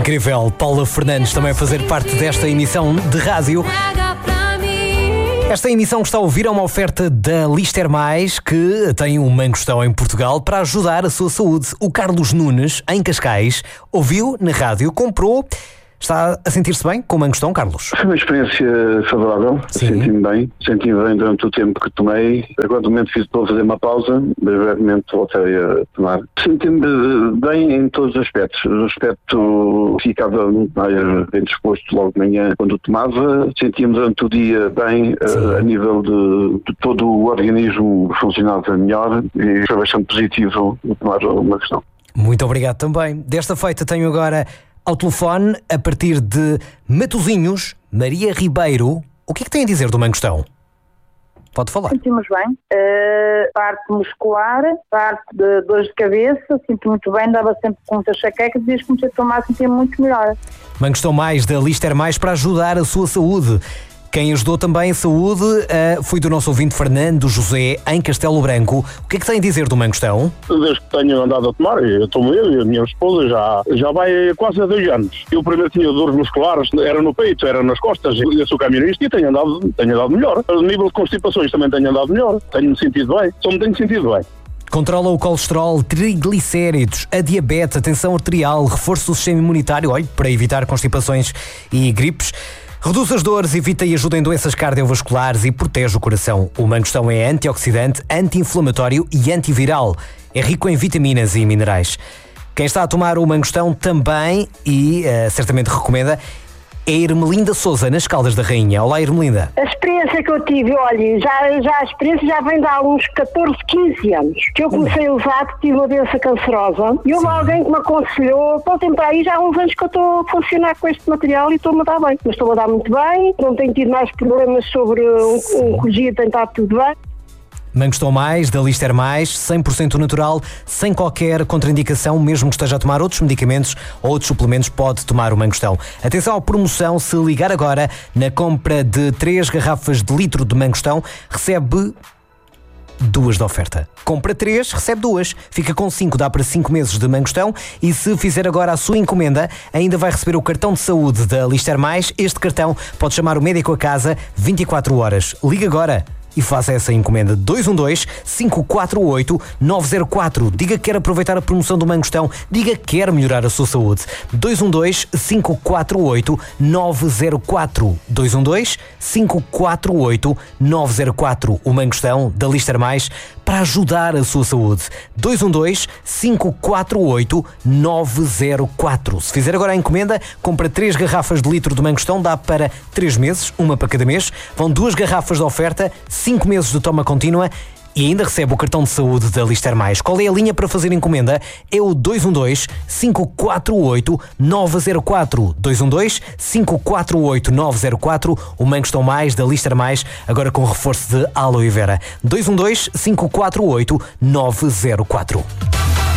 Incrível, Paula Fernandes também a fazer parte desta emissão de rádio. Esta emissão que está a ouvir é uma oferta da Lister Mais, que tem um mangostão em Portugal para ajudar a sua saúde. O Carlos Nunes, em Cascais, ouviu na rádio, comprou. Está a sentir-se bem com o mangostão, Carlos? Foi uma experiência favorável. Senti-me bem durante o tempo que tomei. Agora, no momento, estou a fazer uma pausa, mas brevemente voltei a tomar. Senti-me bem em todos os aspectos. O aspecto ficava muito mais bem disposto logo de manhã quando tomava. Sentia-me durante o dia bem, a nível de todo o organismo funcionava melhor e foi bastante positivo tomar o mangostão. Muito obrigado também. Desta feita tenho agora ao telefone, a partir de Matosinhos, Maria Ribeiro. O que é que tem a dizer do mangostão? Pode falar. Sentimos bem. Parte muscular, parte de dores de cabeça, sinto muito bem, dava sempre com muitas chaquecas e desde que comecei a tomar sentia muito melhor. Mangostão Mais da Lister Mais para ajudar a sua saúde. Quem ajudou também a saúde foi do nosso ouvinte Fernando José, em Castelo Branco. O que é que tem a dizer do mangostão? Desde que tenho andado a tomar, eu tomo eu e a minha esposa já vai quase há 2 anos. Eu primeiro tinha dores musculares, era no peito, era nas costas. Eu sou camionista e tenho andado melhor. A nível de constipações também tenho andado melhor. Tenho-me sentido bem, só me tenho sentido bem. Controla o colesterol, triglicéridos, a diabetes, a tensão arterial, reforço do sistema imunitário, para evitar constipações e gripes. Reduz as dores, evita e ajuda em doenças cardiovasculares e protege o coração. O mangostão é antioxidante, anti-inflamatório e antiviral. É rico em vitaminas e minerais. Quem está a tomar o mangostão também, e certamente recomenda, é Ermelinda Souza, nas Caldas da Rainha. Olá, Ermelinda. A experiência que eu tive, olha, a experiência já vem de há uns 14, 15 anos, que eu comecei a usar porque tive uma doença cancerosa e houve alguém que me aconselhou, voltem para aí, já há uns anos que eu estou a funcionar com este material e estou-me a dar bem. Mas estou-me a dar muito bem, não tenho tido mais problemas sobre oncologia, tem estado tudo bem. Mangostão Mais, da Lister Mais, 100% natural, sem qualquer contraindicação, mesmo que esteja a tomar outros medicamentos ou outros suplementos, pode tomar o mangostão. Atenção à promoção, se ligar agora, na compra de 3 garrafas de litro de mangostão, recebe 2 de oferta. Compra 3, recebe 2. Fica com 5, dá para 5 meses de mangostão. E se fizer agora a sua encomenda, ainda vai receber o cartão de saúde da Lister Mais. Este cartão pode chamar o médico a casa 24 horas. Liga agora e faça essa encomenda. 212-548-904. Diga que quer aproveitar a promoção do mangostão. Diga que quer melhorar a sua saúde. 212-548-904. 212-548-904. O mangostão da Lister Mais para ajudar a sua saúde. 212-548-904. Se fizer agora a encomenda, compra 3 garrafas de litro de mangostão, dá para 3 meses, uma para cada mês. Vão 2 garrafas de oferta, 5 meses de toma contínua e ainda recebe o cartão de saúde da Lister Mais. Qual é a linha para fazer encomenda? É o 212-548-904. 212-548-904. O mangostão Mais da Lister Mais, agora com reforço de aloe vera. 212-548-904.